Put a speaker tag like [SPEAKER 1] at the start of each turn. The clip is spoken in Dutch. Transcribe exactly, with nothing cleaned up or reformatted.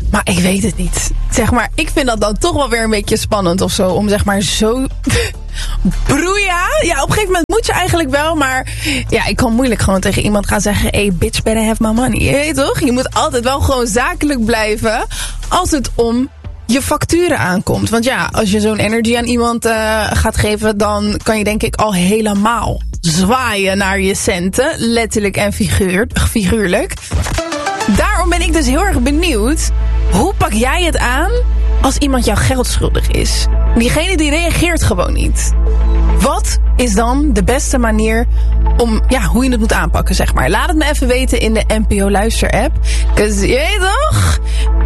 [SPEAKER 1] Maar ik weet het niet. Zeg maar, ik vind dat dan toch wel weer een beetje spannend of zo. Om zeg maar zo... broeia. Ja, op een gegeven moment moet je eigenlijk wel. Maar ja, ik kan moeilijk gewoon tegen iemand gaan zeggen... Hey, bitch, better have my money. Je weet toch? Je moet altijd wel gewoon zakelijk blijven... als het om je facturen aankomt. Want ja, als je zo'n energy aan iemand uh, gaat geven... dan kan je denk ik al helemaal zwaaien naar je centen. Letterlijk en figuur, figuurlijk. Daarom ben ik dus heel erg benieuwd... hoe pak jij het aan als iemand jou geld schuldig is? Diegene die reageert gewoon niet. Wat is dan de beste manier om, ja, hoe je het moet aanpakken, zeg maar? Laat het me even weten in de N P O Luister app. Cause je weet toch,